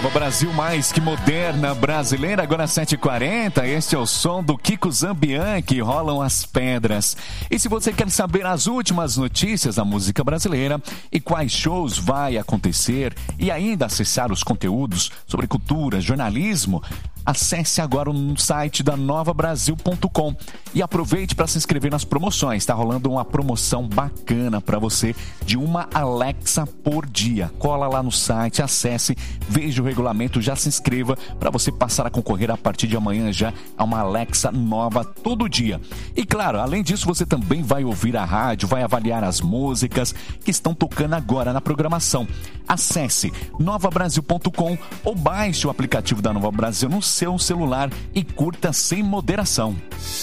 Brasil mais que moderna brasileira, agora 7h40, este é o som do Kiko Zambian, que rolam as pedras. E se você quer saber as últimas notícias da música brasileira e quais shows vai acontecer e ainda acessar os conteúdos sobre cultura, jornalismo, acesse agora o site da novabrasil.com e aproveite para se inscrever nas promoções. Está rolando uma promoção bacana para você de uma Alexa por dia. Cola lá no site, acesse, veja o regulamento, já se inscreva para você passar a concorrer a partir de amanhã já a uma Alexa nova todo dia. E claro, além disso, você também vai ouvir a rádio, vai avaliar as músicas que estão tocando agora na programação. Acesse novabrasil.com ou baixe o aplicativo da Nova Brasil no seu celular e curta sem moderação.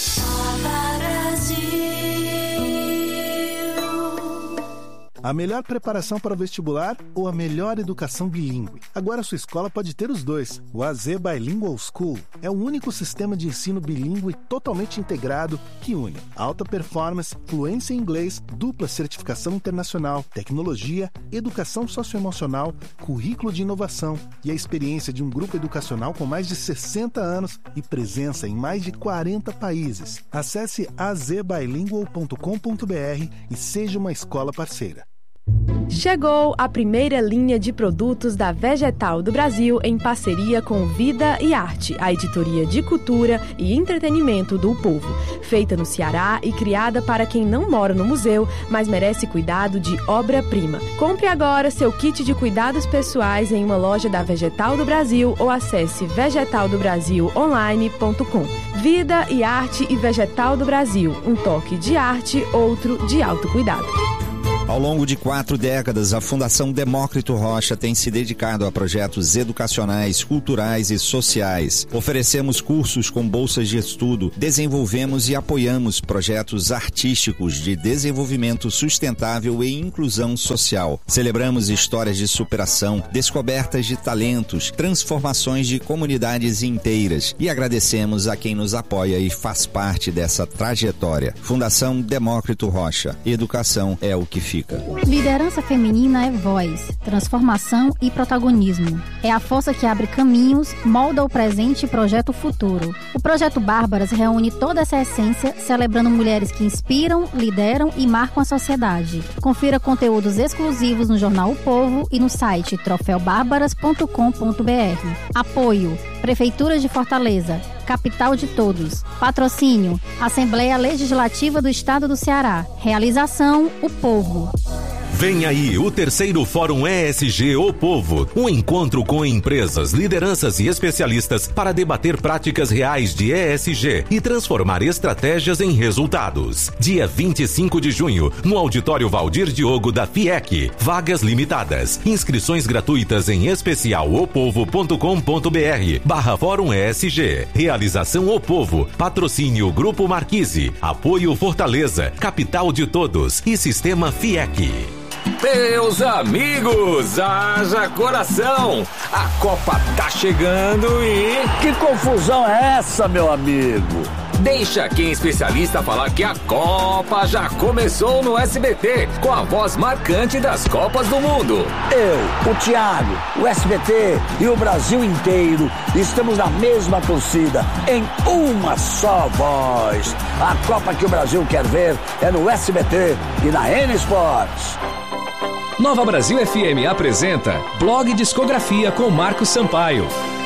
A melhor preparação para o vestibular ou a melhor educação bilíngue? Agora sua escola pode ter os dois. O AZ Bilingual School é o único sistema de ensino bilíngue totalmente integrado que une alta performance, fluência em inglês, dupla certificação internacional, tecnologia, educação socioemocional, currículo de inovação e a experiência de um grupo educacional com mais de 60 anos e presença em mais de 40 países. Acesse azbilingual.com.br e seja uma escola parceira. Chegou a primeira linha de produtos da Vegetal do Brasil em parceria com Vida e Arte, a editoria de cultura e entretenimento do povo. Feita no Ceará e criada para quem não mora no museu, mas merece cuidado de obra-prima. Compre agora seu kit de cuidados pessoais em uma loja da Vegetal do Brasil ou acesse vegetaldobrasilonline.com. Vida e Arte e Vegetal do Brasil, um toque de arte, outro de autocuidado. Ao longo de 4 décadas, a Fundação Demócrito Rocha tem se dedicado a projetos educacionais, culturais e sociais. Oferecemos cursos com bolsas de estudo, desenvolvemos e apoiamos projetos artísticos de desenvolvimento sustentável e inclusão social. Celebramos histórias de superação, descobertas de talentos, transformações de comunidades inteiras e agradecemos a quem nos apoia e faz parte dessa trajetória. Fundação Demócrito Rocha. Educação é o que fica. Liderança feminina é voz, transformação e protagonismo. É a força que abre caminhos, molda o presente e projeta o futuro. O Projeto Bárbaras reúne toda essa essência, celebrando mulheres que inspiram, lideram e marcam a sociedade. Confira conteúdos exclusivos no jornal O Povo e no site troféubárbaras.com.br. Apoio: Prefeitura de Fortaleza, capital de todos. Patrocínio: Assembleia Legislativa do Estado do Ceará. Realização: O Povo. Vem aí o terceiro Fórum ESG O Povo, um encontro com empresas, lideranças e especialistas para debater práticas reais de ESG e transformar estratégias em resultados. Dia 25 de junho, no Auditório Valdir Diogo da FIEC. Vagas limitadas. Inscrições gratuitas em especialopovo.com.br/Fórum ESG. Realização O Povo. Patrocínio Grupo Marquise. Apoio Fortaleza, capital de todos e Sistema FIEC. Meus amigos, haja coração! A Copa tá chegando e... Que confusão é essa, meu amigo? Deixa quem é especialista falar que a Copa já começou no SBT, com a voz marcante das Copas do Mundo. Eu, o Thiago, o SBT e o Brasil inteiro estamos na mesma torcida, em uma só voz. A Copa que o Brasil quer ver é no SBT e na N Sports. Nova Brasil FM apresenta Blog Discografia com Marcos Sampaio.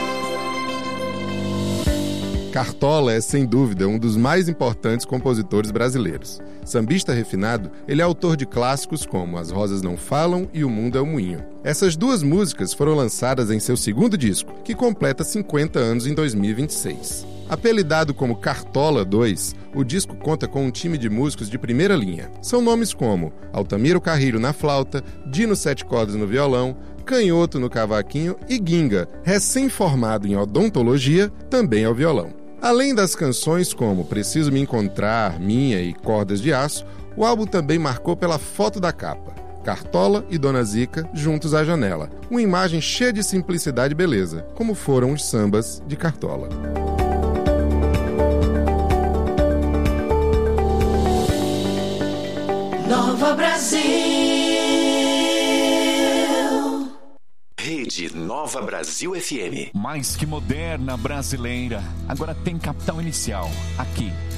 Cartola é, sem dúvida, um dos mais importantes compositores brasileiros. Sambista refinado, ele é autor de clássicos como As Rosas Não Falam e O Mundo é um Moinho. Essas duas músicas foram lançadas em seu segundo disco, que completa 50 anos em 2026. Apelidado como Cartola 2, o disco conta com um time de músicos de primeira linha. São nomes como Altamiro Carrilho na flauta, Dino Sete Cordas no violão, Canhoto no cavaquinho e Ginga, recém-formado em odontologia, também ao violão. Além das canções como Preciso Me Encontrar, Minha e Cordas de Aço, o álbum também marcou pela foto da capa. Cartola e Dona Zica juntos à janela. Uma imagem cheia de simplicidade e beleza, como foram os sambas de Cartola. Nova Brasil. Rede Nova Brasil FM. Mais que moderna brasileira, agora tem Capital Inicial, aqui